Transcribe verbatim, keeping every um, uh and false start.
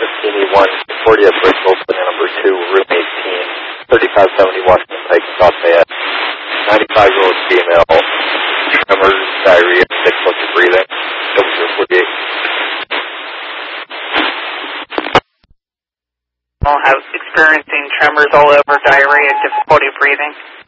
fifteen E one, forty at Bristol, Banana number two, room eighteen, thirty-five seventy Washington Pike, South Fayette. ninety-five-year-old female, tremors, diarrhea, difficulty breathing, temperature forty-eight. I'll have experiencing tremors all over, diarrhea, difficulty breathing.